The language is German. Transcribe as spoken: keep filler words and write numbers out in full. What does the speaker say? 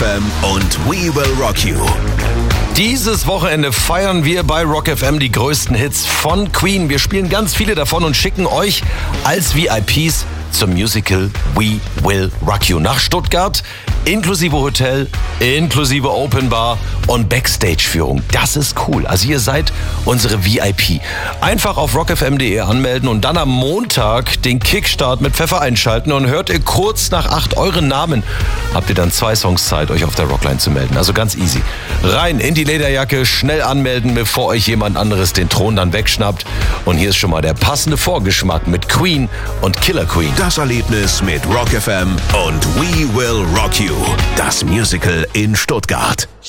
F M und We Will Rock You. Dieses Wochenende feiern wir bei Rock F M die größten Hits von Queen. Wir spielen ganz viele davon und schicken euch als V I Ps zum Musical We Will Rock You nach Stuttgart. Inklusive Hotel, inklusive Open Bar und Backstage-Führung. Das ist cool. Also ihr seid unsere V I P. Einfach auf rock f m punkt d e anmelden und dann am Montag den Kickstart mit Pfeffer einschalten und hört ihr kurz nach acht euren Namen. Habt ihr dann zwei Songs Zeit, euch auf der Rockline zu melden. Also ganz easy. Rein in die Lederjacke, schnell anmelden, bevor euch jemand anderes den Thron dann wegschnappt. Und hier ist schon mal der passende Vorgeschmack mit Queen und Killer Queen. Das Erlebnis mit Rock F M und We Will Rock You. Das Musical in Stuttgart.